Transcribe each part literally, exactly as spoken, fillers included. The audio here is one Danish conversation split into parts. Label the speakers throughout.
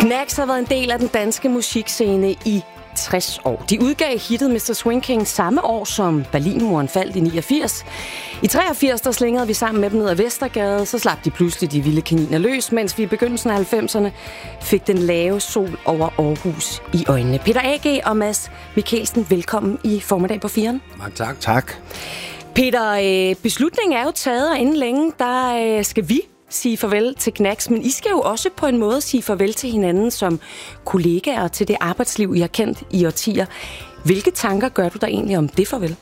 Speaker 1: Knacks har været en del af den danske musikscene i tres år. De udgav hittet mister Swing King samme år, som Berlinmuren faldt i niogfirs. I treogfirs der slingede vi sammen med dem ned ad Vestergade, så slap de pludselig de vilde kaniner løs, mens vi i begyndelsen af halvfemserne fik den lave sol over Aarhus i øjnene. Peter A G og Mads Mikkelsen, velkommen i Formiddag på firen.
Speaker 2: Mange tak.
Speaker 3: Tak.
Speaker 1: Peter, beslutningen er jo taget, og inden længe, der skal vi sige farvel til Knacks, men I skal jo også på en måde sige farvel til hinanden som kollegaer til det arbejdsliv, I har kendt i årtier. Hvilke tanker gør du der egentlig om det farvel?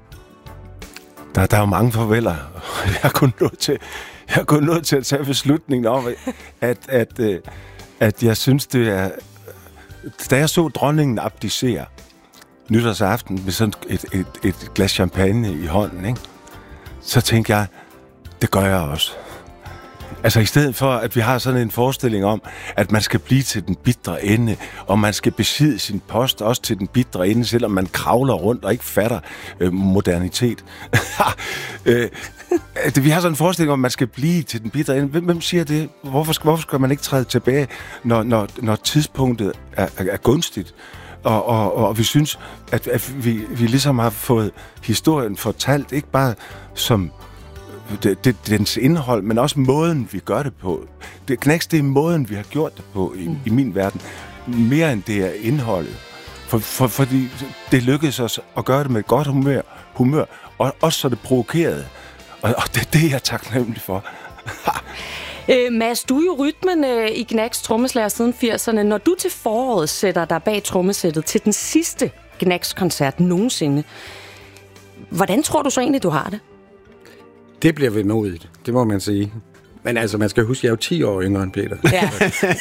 Speaker 3: Der, der er jo mange farveler. Jeg er kun nødt til, jeg er kun nødt til at tage beslutningen om, at, at, at, at jeg synes, det er... Da jeg så dronningen abdicere nytårsaften med sådan et, et, et glas champagne i hånden, ikke? Så tænkte jeg, det gør jeg også. Altså i stedet for, at vi har sådan en forestilling om, at man skal blive til den bitre ende, og man skal besidde sin post også til den bitre ende, selvom man kravler rundt og ikke fatter øh, modernitet. øh, vi har sådan en forestilling om, at man skal blive til den bitre ende. Hvem, hvem siger det? Hvorfor skal, hvorfor skal man ikke træde tilbage, når, når, når tidspunktet er, er, er gunstigt? Og, og, og vi synes, at, at vi, vi ligesom har fået historien fortalt, ikke bare som... Det, det, dens indhold, men også måden, vi gør det på. Det, Knacks, det er måden, vi har gjort det på i, mm. i min verden. Mere end det er indholdet. For, for, fordi det lykkedes os at gøre det med et godt humør, humør og også så det provokerede. Og, og det er det, jeg er taknemmelig for.
Speaker 1: øh, Mads, du er jo rytmen øh, i Knacks trommeslager siden firserne. Når du til foråret sætter dig bag trommesættet til den sidste Knacks-koncert nogensinde, hvordan tror du så egentlig, du har det?
Speaker 2: Det bliver vemodigt, det må man sige. Men altså, man skal huske, jeg er jo ti år yngre end Peter.
Speaker 1: Ja.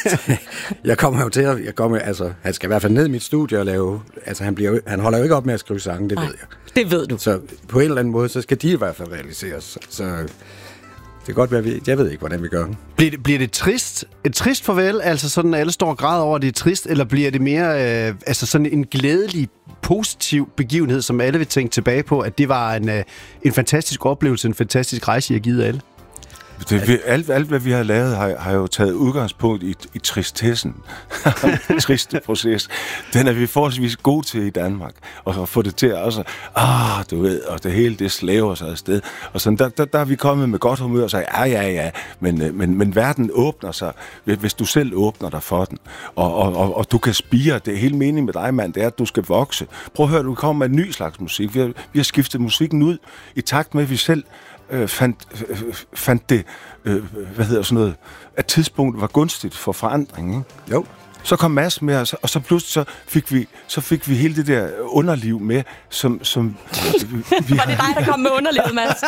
Speaker 2: jeg kommer jo til at... Jeg kommer, altså, han skal i hvert fald ned i mit studie og lave... Altså, han, bliver, han holder jo ikke op med at skrive sange, det Nej, ved jeg.
Speaker 1: Det ved du.
Speaker 2: Så på en eller anden måde, så skal de i hvert fald realiseres. Så det kan godt være, vi, jeg ved ikke, hvordan vi gør det.
Speaker 4: Bliver det, bliver det trist? Et trist farvel? Altså sådan, at alle står og græder over, at det er trist? Eller bliver det mere øh, altså sådan en glædelig, positiv begivenhed, som alle vil tænke tilbage på, at det var en, øh, en fantastisk oplevelse, en fantastisk rejse, I har givet alle?
Speaker 3: Det, vi, alt, alt, hvad vi har lavet, har, har jo taget udgangspunkt i, i tristessen. En triste proces. Den er vi forholdsvis gode til i Danmark. Og at få det til også, ah, du ved, og det hele, det slæver sig afsted. Og sådan, der, der, der er vi kommet med godt humør og sagde, ja, ja, ja, men, men, men verden åbner sig, hvis du selv åbner dig for den. Og, og, og, og du kan spire. Det er hele meningen med dig, mand, det er, at du skal vokse. Prøv at høre, du kommer med en ny slags musik. Vi har, vi har skiftet musikken ud i takt med, at vi selv Øh, fandt, øh, fandt det, øh, hvad hedder sådan noget, at tidspunktet var gunstigt for forandring, ikke?
Speaker 2: Jo.
Speaker 3: Så kom Mads med, og så, og så pludselig så fik vi, så fik vi hele det der underliv med, som... som
Speaker 1: vi var det dig, der kom med underlivet, Mads?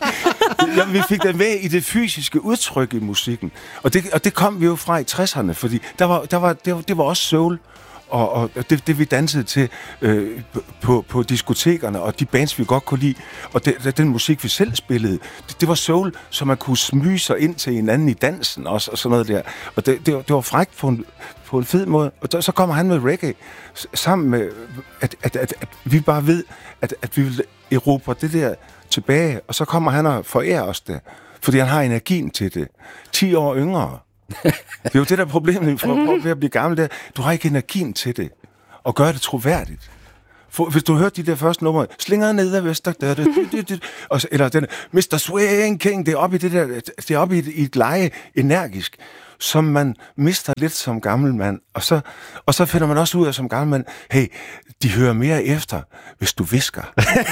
Speaker 3: Ja, vi fik det med i det fysiske udtryk i musikken. Og det, og det kom vi jo fra i tresserne, fordi der var, der var, det, var, det var også soul. Og, og det, det vi dansede til øh, på, på diskotekerne, og de bands, vi godt kunne lide, og det, den musik, vi selv spillede, det, det var soul, så man kunne smyge sig ind til hinanden i dansen også, og sådan noget der. Og det, det, det var frækt på en, på en fed måde. Og der, så kommer han med reggae, sammen med, at, at, at, at vi bare ved, at, at vi vil erobre det der tilbage, og så kommer han og forærer os det, fordi han har energien til det. ti år yngre. Det er jo det der problem, for ved at blive gammel, der. Du har ikke energien til det, og gør det troværdigt. For, hvis du hørte de der første numre, slinger ned ad Vester, der, der, der, der, og, eller den, mister Swing King, det er oppe i det der, det er oppe i et, i et leje energisk, som man mister lidt som gammel mand. Og så, og så finder man også ud af som gammel mand, hey, de hører mere efter, hvis du hvisker.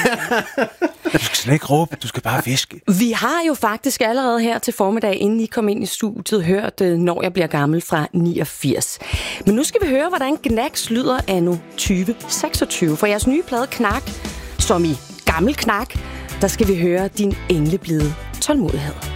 Speaker 3: Du skal slet ikke råbe, du skal bare hviske.
Speaker 1: Vi har jo faktisk allerede her til formiddag, inden I kom ind i studiet, hørt Når jeg bliver gammel fra niogfirs. Men nu skal vi høre, hvordan Knacks lyder anno tyve seksogtyve. For jeres nye plade Knak, som i gammel Knak, der skal vi høre Din engleblide tålmodighed.